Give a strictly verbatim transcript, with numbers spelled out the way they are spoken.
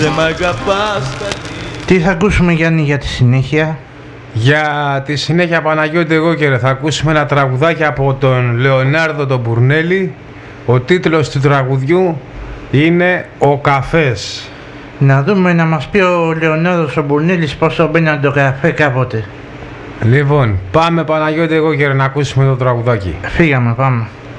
Δεν μ' αγαπάς. Τι θα ακούσουμε, Γιάννη, για τη συνέχεια? Για τη συνέχεια, Παναγιώτη, εγώ και ρε, θα ακούσουμε ένα τραγουδάκι από τον Λεωνάρδο τον Μπουρνέλη. Ο τίτλος του τραγουδιού είναι «Ο καφές». Να δούμε να μας πει ο Λεωνάρδος ο Μπουρνέλης πόσο μπαίναν το καφέ κάποτε. Λοιπόν, πάμε Παναγιώτη, εγώ και ρε, να ακούσουμε το τραγουδάκι. Φύγαμε, πάμε.